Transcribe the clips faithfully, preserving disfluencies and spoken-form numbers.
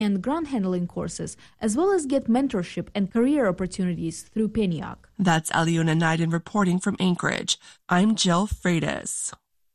and ground handling courses, as well as get mentorship and career opportunities through PENIAC. That's Aliona Naiden reporting from Anchorage. I'm Jill Freitas.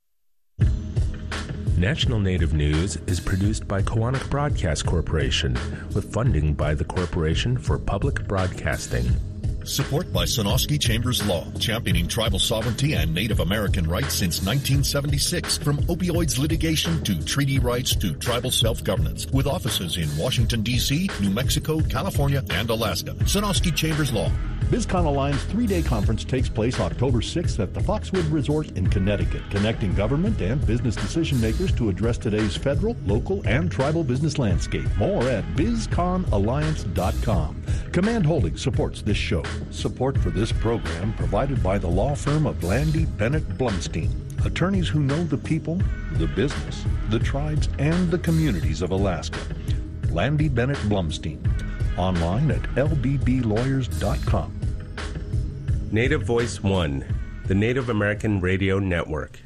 National Native News is produced by Koahnic Broadcast Corporation with funding by the Corporation for Public Broadcasting. Support by Sonosky Chambers Law, championing tribal sovereignty and Native American rights since nineteen seventy-six. From opioids litigation to treaty rights to tribal self-governance. With offices in Washington, D C, New Mexico, California, and Alaska. Sonosky Chambers Law. BizCon Alliance three-day conference takes place October sixth at the Foxwood Resort in Connecticut, connecting government and business decision makers to address today's federal, local, and tribal business landscape. More at biz con alliance dot com. Command Holdings supports this show. Support for this program provided by the law firm of Landy Bennett Blumstein, attorneys who know the people, the business, the tribes, and the communities of Alaska. Landy Bennett Blumstein. Online at l b b lawyers dot com. Native Voice One, the Native American Radio Network.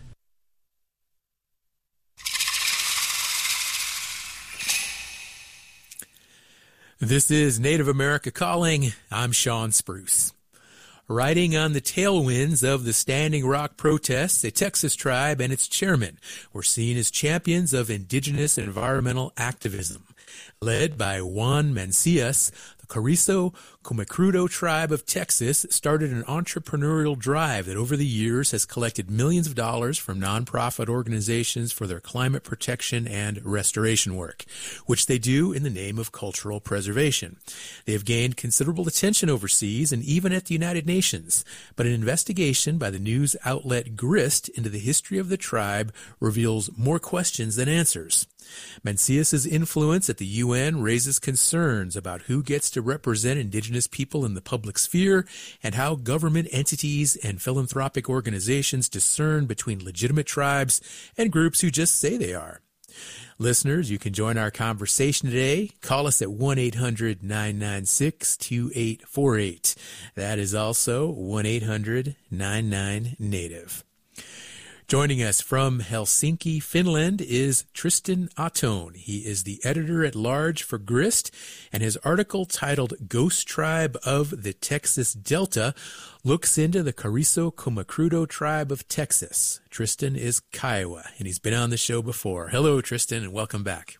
This is Native America Calling. I'm Sean Spruce. Riding on the tailwinds of the Standing Rock protests, a Texas tribe and its chairman were seen as champions of indigenous environmental activism. Led by Juan Mancias, the Carrizo Comecrudo tribe of Texas started an entrepreneurial drive that over the years has collected millions of dollars from nonprofit organizations for their climate protection and restoration work, which they do in the name of cultural preservation. They have gained considerable attention overseas and even at the United Nations, but an investigation by the news outlet Grist into the history of the tribe reveals more questions than answers. Mancias' influence at the U N raises concerns about who gets to represent indigenous people in the public sphere and how government entities and philanthropic organizations discern between legitimate tribes and groups who just say they are. Listeners, you can join our conversation today. Call us at one eight hundred nine nine six two eight four eight. That is also one eight hundred nine nine Native. Joining us from Helsinki, Finland, is Tristan Atone. He is the editor-at-large for Grist, and his article titled Ghost Tribe of the Texas Delta looks into the Carrizo Comecrudo tribe of Texas. Tristan is Kiowa, and he's been on the show before. Hello, Tristan, and welcome back.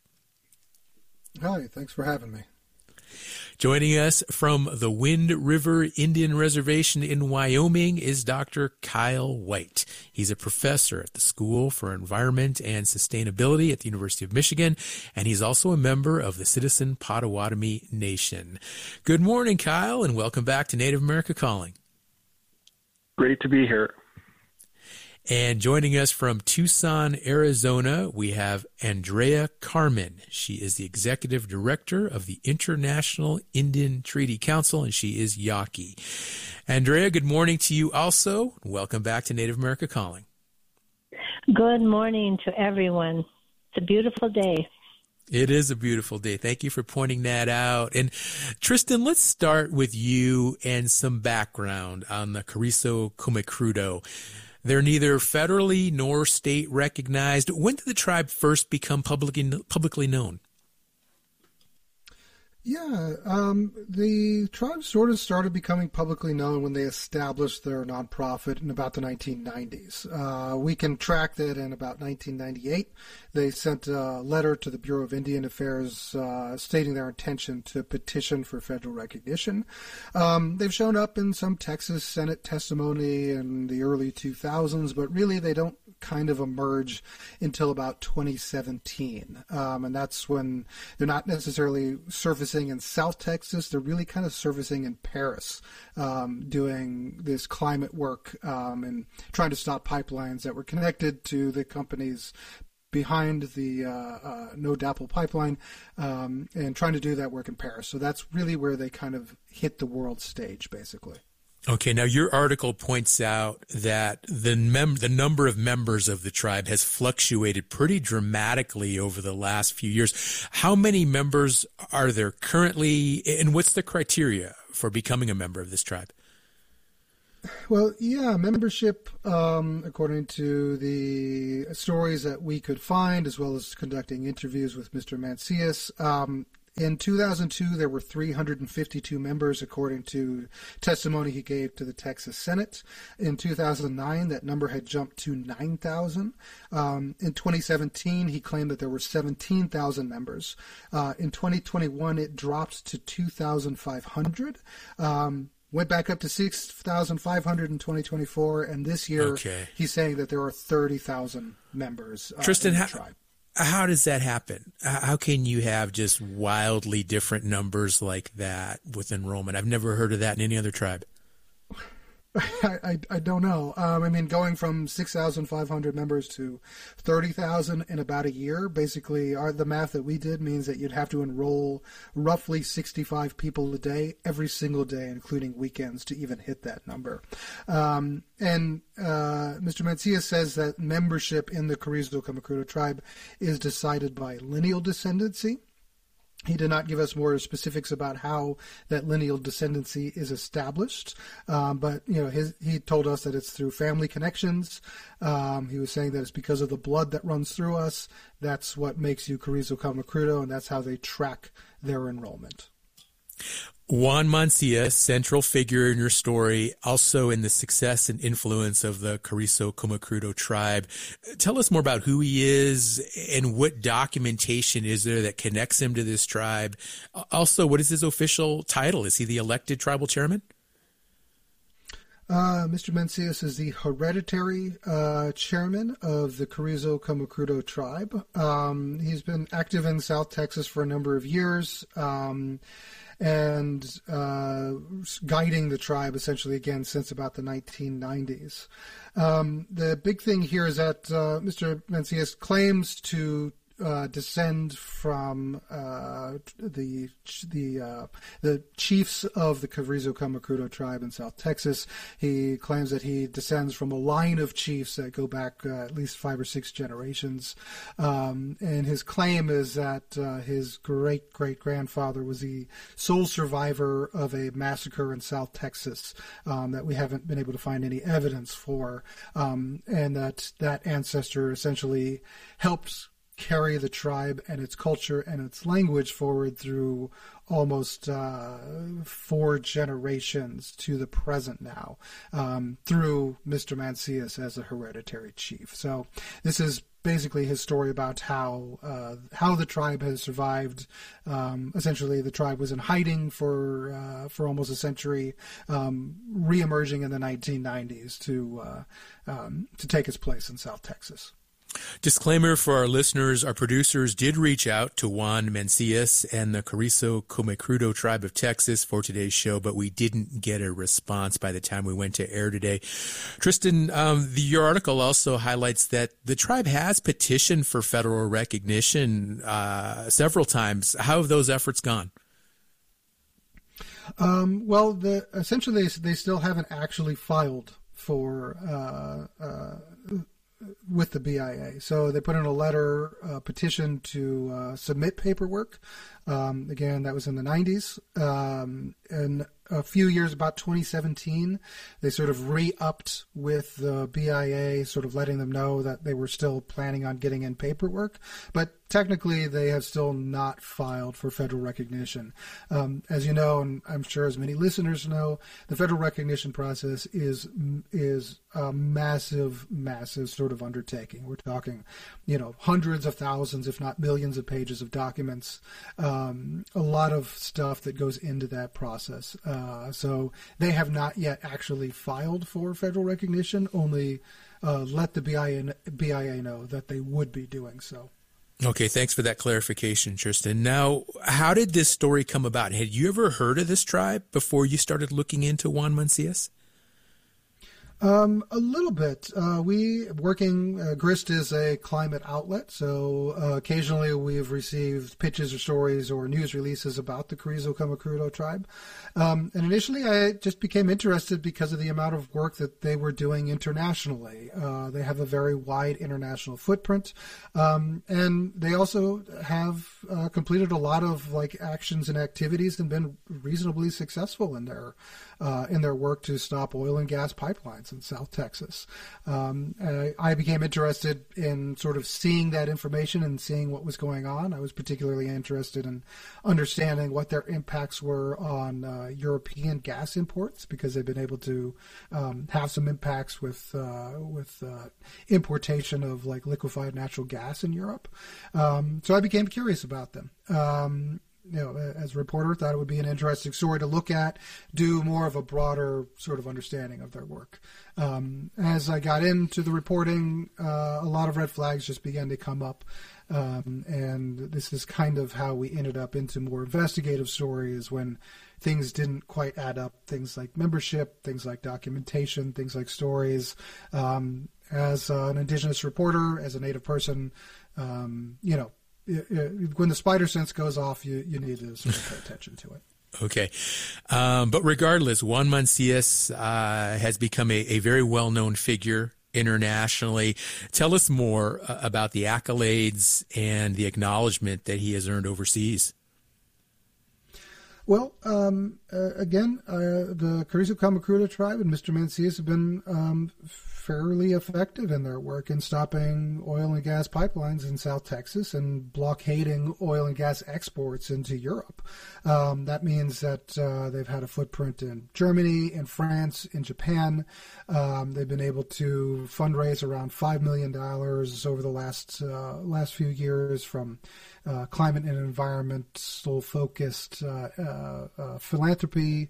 Hi, thanks for having me. Joining us from the Wind River Indian Reservation in Wyoming is Doctor Kyle White. He's a professor at the School for Environment and Sustainability at the University of Michigan, and he's also a member of the Citizen Potawatomi Nation. Good morning, Kyle, and welcome back to Native America Calling. Great to be here. And joining us from Tucson, Arizona, we have Andrea Carmen. She is the executive director of the International Indian Treaty Council, and she is Yaqui. Andrea, good morning to you also. Welcome back to Native America Calling. Good morning to everyone. It's a beautiful day. It is a beautiful day. Thank you for pointing that out. And Tristan, let's start with you and some background on the Carrizo Comecrudo. They're neither federally nor state recognized. When did the tribe first become publicly publicly known? Yeah, um, the tribe sort of started becoming publicly known when they established their nonprofit in about the nineteen nineties. Uh, we can track that in about nineteen ninety-eight. They sent a letter to the Bureau of Indian Affairs uh, stating their intention to petition for federal recognition. Um, they've shown up in some Texas Senate testimony in the early two thousands, but really they don't kind of emerge until about twenty seventeen. Um, and that's when they're not necessarily surfacing in South Texas. They're really kind of surfacing in Paris, um, doing this climate work um, and trying to stop pipelines that were connected to the companies behind the uh, uh, No Dapple pipeline, um, and trying to do that work in Paris. So that's really where they kind of hit the world stage, basically. Okay, now your article points out that the mem- the number of members of the tribe has fluctuated pretty dramatically over the last few years. How many members are there currently, and what's the criteria for becoming a member of this tribe? Well, yeah, membership, um, according to the stories that we could find, as well as conducting interviews with Mister Mancias, um, in two thousand two, there were three hundred fifty-two members, according to testimony he gave to the Texas Senate. In two thousand nine, that number had jumped to nine thousand. Um, in twenty seventeen, he claimed that there were seventeen thousand members. Uh, in twenty twenty-one, it dropped to two thousand five hundred. Um, went back up to six thousand five hundred in twenty twenty-four, and this year okay. he's saying that there are thirty thousand members uh, Tristan, in the how, tribe. How does that happen? How can you have just wildly different numbers like that with enrollment? I've never heard of that in any other tribe. I, I, I don't know. Um, I mean, going from six thousand five hundred members to thirty thousand in about a year, basically our, the math that we did means that you'd have to enroll roughly sixty-five people a day, every single day, including weekends, to even hit that number. Um, and uh, Mister Mancias says that membership in the Carrizo Comecrudo tribe is decided by lineal descendancy. He did not give us more specifics about how that lineal descendancy is established, um, but you know, his, he told us that it's through family connections. Um, he was saying that it's because of the blood that runs through us. That's what makes you Carrizo Comecrudo, and that's how they track their enrollment. Juan Mancias, central figure in your story, also in the success and influence of the Carrizo Comecrudo tribe. Tell us more about who he is and what documentation is there that connects him to this tribe. Also, what is his official title? Is he the elected tribal chairman? Uh, Mister Mancias is the hereditary uh, chairman of the Carrizo Comecrudo tribe. Um, he's been active in South Texas for a number of years. Um, and uh, guiding the tribe essentially again since about the nineteen nineties. Um, the big thing here is that uh, Mister Mancias claims to uh, descend from uh, the the uh, the chiefs of the Carrizo Comecrudo tribe in South Texas. He claims that he descends from a line of chiefs that go back uh, at least five or six generations. Um, and his claim is that uh, his great-great-grandfather was the sole survivor of a massacre in South Texas um, that we haven't been able to find any evidence for, um, and that that ancestor essentially helped carry the tribe and its culture and its language forward through almost uh, four generations to the present now, um, through Mister Mancias as a hereditary chief. So this is basically his story about how uh, how the tribe has survived. Um, essentially, the tribe was in hiding for uh, for almost a century, um, reemerging in the nineteen nineties to uh, um, to take its place in South Texas. Disclaimer for our listeners, our producers did reach out to Juan Mancias and the Carrizo Comecrudo tribe of Texas for today's show, but we didn't get a response by the time we went to air today. Tristan, um, the, your article also highlights that the tribe has petitioned for federal recognition uh, several times. How have those efforts gone? Um, well, the, essentially, they, they still haven't actually filed for uh, uh, with the B I A. So they put in a letter, a petition to uh, submit paperwork. Um, again, that was in the nineties. Um, and a few years, about twenty seventeen, they sort of re-upped with the B I A, sort of letting them know that they were still planning on getting in paperwork. But technically, they have still not filed for federal recognition. Um, as you know, and I'm sure as many listeners know, the federal recognition process is is a massive, massive sort of undertaking. We're talking, you know, hundreds of thousands, if not millions of pages of documents, um, a lot of stuff that goes into that process. Uh, so they have not yet actually filed for federal recognition, only uh, let the B I A, B I A know that they would be doing so. Okay, thanks for that clarification, Tristan. Now, how did this story come about? Had you ever heard of this tribe before you started looking into Juan Mancias? Um, a little bit. Uh, we working uh, Grist is a climate outlet, so uh, occasionally we've received pitches or stories or news releases about the Carrizo Comecrudo tribe. Um, and initially, I just became interested because of the amount of work that they were doing internationally. Uh, they have a very wide international footprint, um, and they also have uh, completed a lot of like actions and activities and been reasonably successful in their uh, in their work to stop oil and gas pipelines. grasslands in South Texas. Um, I, I became interested in sort of seeing that information and seeing what was going on. I was particularly interested in understanding what their impacts were on uh, European gas imports, because they've been able to um, have some impacts with uh, with uh, importation of like liquefied natural gas in Europe. Um, so I became curious about them. Um, you know, as a reporter, thought it would be an interesting story to look at, do more of a broader sort of understanding of their work. Um, as I got into the reporting, uh, a lot of red flags just began to come up. Um, and this is kind of how we ended up into more investigative stories when things didn't quite add up. Things like membership, things like documentation, things like stories. Um, as uh, an Indigenous reporter, as a Native person, um, you know, when the spider sense goes off, you, you need to sort of pay attention to it. Okay. Um, but regardless, Juan Mancias uh, has become a, a very well-known figure internationally. Tell us more uh, about the accolades and the acknowledgement that he has earned overseas. Well, um, uh, again, uh, the Carrizo Comecrudo tribe and Mister Mancias have been um, fairly effective in their work in stopping oil and gas pipelines in South Texas and blockading oil and gas exports into Europe. Um, that means that uh, they've had a footprint in Germany, in France, in Japan. Um, they've been able to fundraise around five million dollars over the last uh, last few years from uh, climate and environmental focused uh, uh, uh, philanthropy.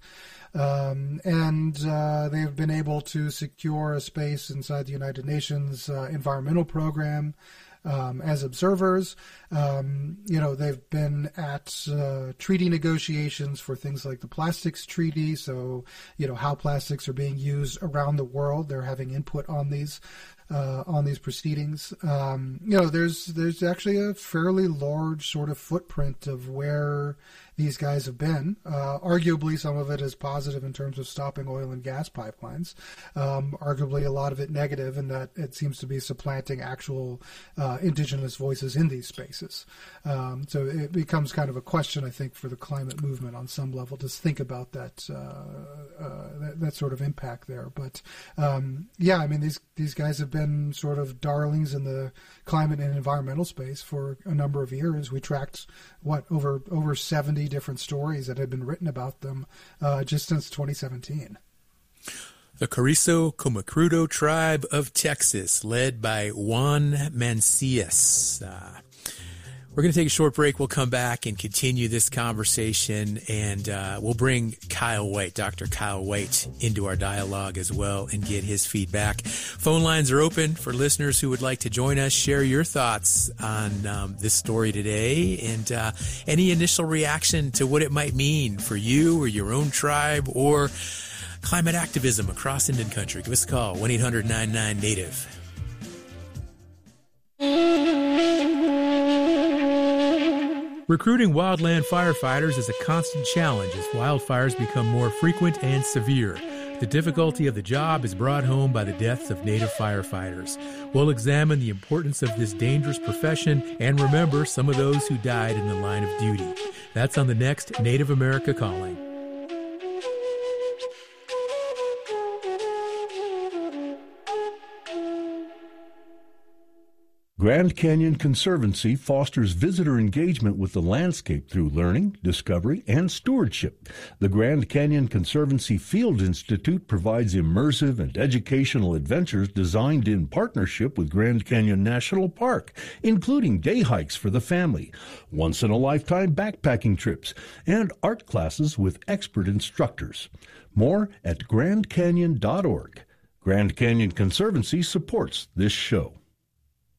Um, and uh, they've been able to secure a space inside the United Nations uh, environmental program um, as observers. Um, you know, they've been at uh, treaty negotiations for things like the plastics treaty. So, you know, how plastics are being used around the world. They're having input on these. Uh, on these proceedings. Um, you know, there's there's actually a fairly large sort of footprint of where these guys have been. Uh, arguably, some of it is positive in terms of stopping oil and gas pipelines. Um, arguably, a lot of it negative in that it seems to be supplanting actual uh, indigenous voices in these spaces. Um, so it becomes kind of a question, I think, for the climate movement on some level to think about that uh, uh, that, that sort of impact there. But um, yeah, I mean, these these guys have been been sort of darlings in the climate and environmental space for a number of years. We tracked, what, over over seventy different stories that had been written about them uh, just since twenty seventeen. The Carrizo Comecrudo tribe of Texas, led by Juan Mancias. Uh, We're going to take a short break. We'll come back and continue this conversation, and uh, we'll bring Kyle White, Doctor Kyle White, into our dialogue as well and get his feedback. Phone lines are open for listeners who would like to join us, share your thoughts on um, this story today, and uh, any initial reaction to what it might mean for you or your own tribe or climate activism across Indian country. Give us a call, one eight hundred nine nine native. Recruiting wildland firefighters is a constant challenge as wildfires become more frequent and severe. The difficulty of the job is brought home by the deaths of Native firefighters. We'll examine the importance of this dangerous profession and remember some of those who died in the line of duty. That's on the next Native America Calling. Grand Canyon Conservancy fosters visitor engagement with the landscape through learning, discovery, and stewardship. The Grand Canyon Conservancy Field Institute provides immersive and educational adventures designed in partnership with Grand Canyon National Park, including day hikes for the family, once-in-a-lifetime backpacking trips, and art classes with expert instructors. More at grand canyon dot org. Grand Canyon Conservancy supports this show.